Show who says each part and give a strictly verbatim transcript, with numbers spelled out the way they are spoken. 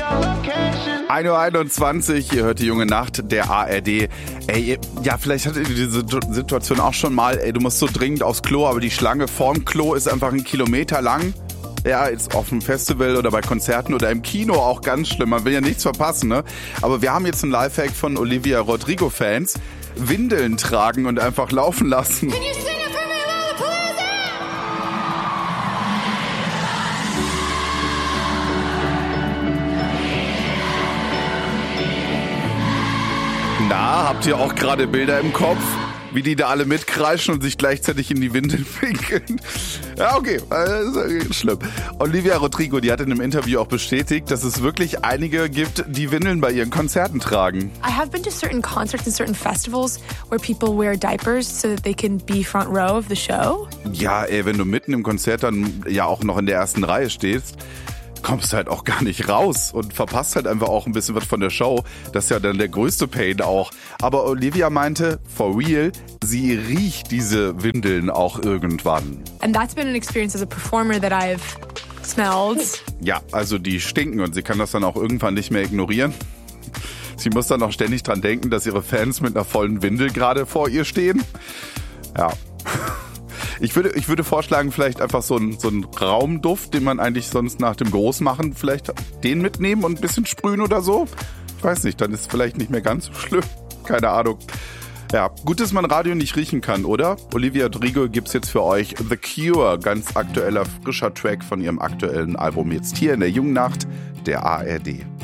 Speaker 1: ein Uhr einundzwanzig, ihr hört die junge Nacht der A R D. Ey, ja, vielleicht hattet ihr diese Situation auch schon mal. Ey, du musst so dringend aufs Klo, aber die Schlange vorm Klo ist einfach einen Kilometer lang. Ja, jetzt auf dem Festival oder bei Konzerten oder im Kino auch ganz schlimm. Man will ja nichts verpassen, ne? Aber wir haben jetzt einen Lifehack von Olivia Rodrigo-Fans. Windeln tragen und einfach laufen lassen. Na, habt ihr auch gerade Bilder im Kopf, wie die da alle mitkreischen und sich gleichzeitig in die Windeln pinkeln? Ja, okay, äh, schlimm. Olivia Rodrigo, die hat in einem Interview auch bestätigt, dass es wirklich einige gibt, die Windeln bei ihren Konzerten tragen.
Speaker 2: I have been to certain concerts and certain festivals where people wear diapers so that they can be front row of the show.
Speaker 1: Ja, ey, wenn du mitten im Konzert dann ja auch noch in der ersten Reihe stehst, kommst halt auch gar nicht raus und verpasst halt einfach auch ein bisschen was von der Show. Das ist ja dann der größte Pain auch. Aber Olivia meinte, for real, sie riecht diese Windeln auch irgendwann.
Speaker 2: And that's been an experience as a performer that I've smelled.
Speaker 1: Ja, also die stinken und sie kann das dann auch irgendwann nicht mehr ignorieren. Sie muss dann auch ständig dran denken, dass ihre Fans mit einer vollen Windel gerade vor ihr stehen. Ja. Ich würde, ich würde vorschlagen, vielleicht einfach so einen so einen Raumduft, den man eigentlich sonst nach dem Großmachen vielleicht den mitnehmen und ein bisschen sprühen oder so. Ich weiß nicht, dann ist es vielleicht nicht mehr ganz so schlimm. Keine Ahnung. Ja, gut, dass man Radio nicht riechen kann, oder? Olivia Rodrigo gibt's jetzt für euch The Cure, ganz aktueller, frischer Track von ihrem aktuellen Album jetzt hier in der jungen Nacht der A R D.